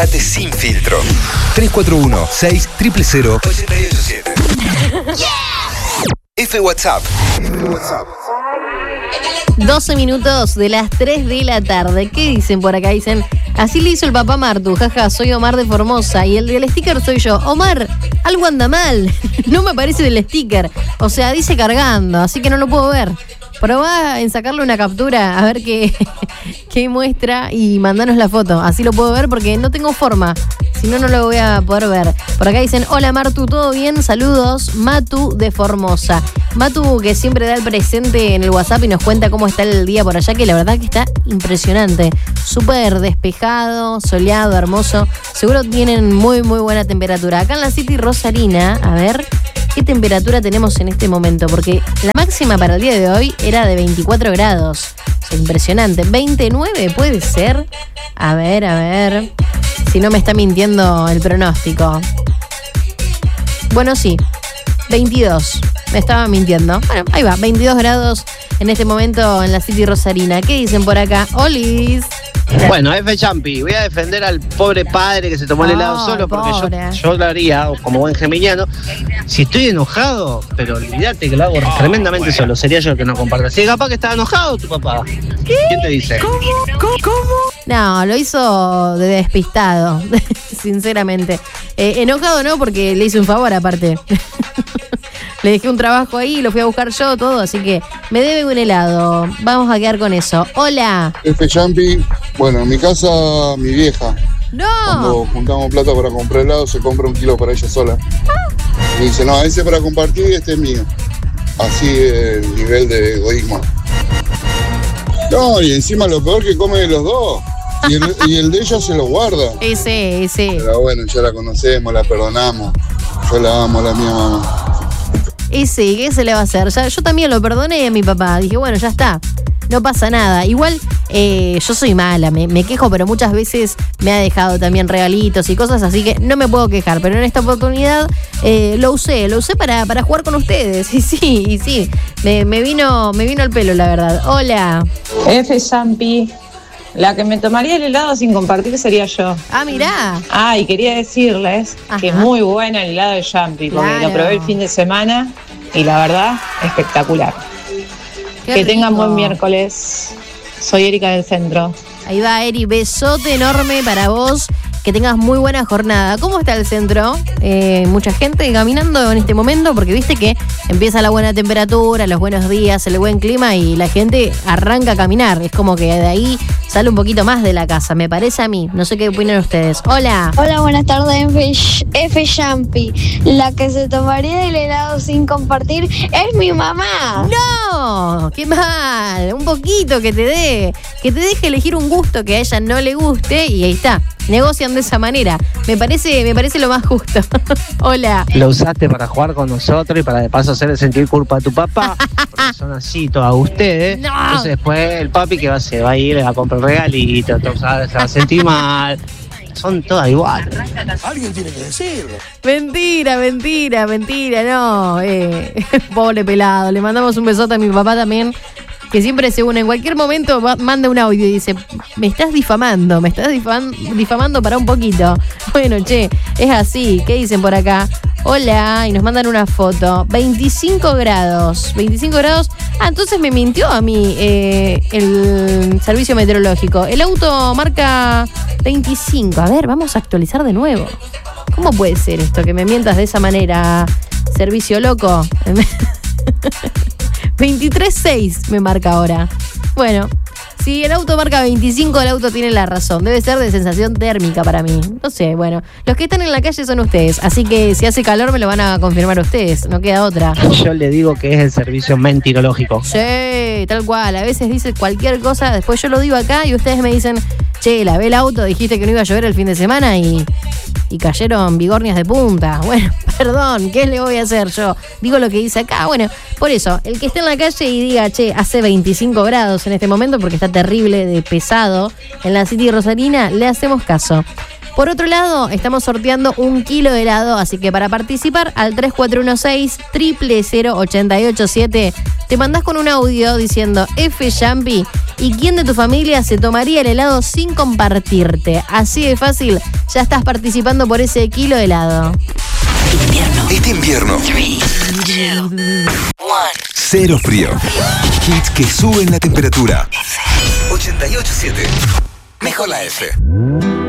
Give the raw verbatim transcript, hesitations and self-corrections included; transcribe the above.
Comunicate sin filtro. tres cuatro uno, seis cero cero, cero ocho ocho siete. F WhatsApp. F WhatsApp. doce minutos de las tres de la tarde. ¿Qué dicen por acá? Dicen, así le hizo el papá Martu, jaja, soy Omar de Formosa y el del sticker soy yo. Omar, algo anda mal. No me aparece del sticker. O sea, dice cargando, así que no lo puedo ver. Probá en sacarle una captura a ver qué, qué muestra y mandanos la foto. Así lo puedo ver porque no tengo forma. Si no, no lo voy a poder ver. Por acá dicen, hola Martu, ¿todo bien? Saludos, Matu de Formosa. Matu que siempre da el presente en el WhatsApp y nos cuenta cómo está el día por allá, que la verdad que está impresionante. Súper despejado, soleado, hermoso. Seguro tienen muy, muy buena temperatura. Acá en la City Rosarina, a ver... ¿qué temperatura tenemos en este momento? Porque la máxima para el día de hoy era de veinticuatro grados. O sea, impresionante. ¿veintinueve puede ser? A ver, a ver. Si no me está mintiendo el pronóstico. Bueno, sí. veintidós. Me estaba mintiendo. Bueno, ahí va. veintidós grados en este momento en la City Rosarina. ¿Qué dicen por acá? ¡Olis! Bueno, F. Champi, voy a defender al pobre padre que se tomó el helado oh, solo porque pobre. yo, yo lo haría como buen geminiano. Si estoy enojado, pero olvídate que lo hago oh, tremendamente bueno. solo, sería yo el que no comparta. Si capaz que estaba enojado tu papá, ¿qué? ¿Quién te dice? ¿Cómo? ¿Cómo? ¿Cómo? No, lo hizo de despistado, sinceramente. Eh, enojado no, porque le hice un favor aparte. Le dejé un trabajo ahí, lo fui a buscar yo, todo, así que me debe un helado. Vamos a quedar con eso. Hola. F. Champi, bueno, en mi casa, mi vieja. No. Cuando juntamos plata para comprar helado, se compra un kilo para ella sola. Ah. Y dice, no, ese para compartir y este es mío. Así el nivel de egoísmo. No, y encima lo peor que come de los dos. Y el, y el de ella se lo guarda. Ese, ese. Pero bueno, ya la conocemos, la perdonamos. Yo la amo, la mía mamá. Y sí, ¿qué se le va a hacer? Ya, yo también lo perdoné a mi papá. Dije, bueno, ya está. No pasa nada. Igual eh, yo soy mala, me, me quejo, pero muchas veces me ha dejado también regalitos y cosas, así que no me puedo quejar. Pero en esta oportunidad eh, lo usé, lo usé para, para jugar con ustedes. Y sí, y sí, me, me vino me vino al pelo, la verdad. Hola. F. Champi. La que me tomaría el helado sin compartir sería yo. Ah, mirá. Ah, y quería decirles Ajá. que es muy bueno el helado de Champi, porque claro. lo probé el fin de semana y la verdad, espectacular. Qué que rico. Tengan buen miércoles. Soy Erika del Centro. Ahí va, Eri, besote enorme para vos. Que tengas muy buena jornada. ¿Cómo está el centro? Eh, mucha gente caminando en este momento porque viste que empieza la buena temperatura, los buenos días, el buen clima y la gente arranca a caminar. Es como que de ahí sale un poquito más de la casa, me parece a mí. No sé qué opinan ustedes. Hola. Hola, buenas tardes, F. F. Champi. La que se tomaría el helado sin compartir es mi mamá. ¡No! ¡Qué mal! Un poquito que te dé, que te deje elegir un gusto que a ella no le guste y ahí está. Negocian de esa manera. Me parece, me parece lo más justo. Hola. Lo usaste para jugar con nosotros y para de paso hacerle sentir culpa a tu papá. Porque son así todas ustedes. No. Entonces después el papi que va, se va a ir, le va a comprar regalito, se va a sentir mal. Son todas iguales. Alguien tiene que decirlo. Mentira, mentira, mentira, no. Eh, pobre pelado. Le mandamos un besote a mi papá también. Que siempre se une, en cualquier momento va, manda un audio y dice, me estás difamando, me estás difam- difamando para un poquito. Bueno, che, es así. ¿Qué dicen por acá? Hola, y nos mandan una foto. veinticinco grados. veinticinco grados. Ah, entonces me mintió a mí eh, el servicio meteorológico. El auto marca veinticinco. A ver, vamos a actualizar de nuevo. ¿Cómo puede ser esto? Que me mientas de esa manera, servicio loco. veintitrés seis me marca ahora. Bueno, si el auto marca veinticinco, el auto tiene la razón. Debe ser de sensación térmica para mí. No sé, bueno. Los que están en la calle son ustedes. Así que si hace calor me lo van a confirmar ustedes. No queda otra. Yo le digo que es el servicio mentirológico. Sí, tal cual. A veces dice cualquier cosa. Después yo lo digo acá y ustedes me dicen, che, lavé el auto, dijiste que no iba a llover el fin de semana y... y cayeron bigornias de punta. Bueno, perdón, ¿qué le voy a hacer yo? Digo lo que dice acá. Bueno, por eso, el que esté en la calle y diga, che, hace veinticinco grados en este momento porque está terrible de pesado en la City Rosarina, le hacemos caso. Por otro lado, estamos sorteando un kilo de helado, así que para participar al tres cuatro uno seis, cero cero cero, ocho ocho siete te mandás con un audio diciendo F. Champi ¿Y quién de tu familia se tomaría el helado sin compartirte? Así de fácil, ya estás participando por ese kilo de helado. Invierno. Este invierno. Cero frío. Hits que suben la temperatura. ochenta y ocho punto siete. Mejor la F.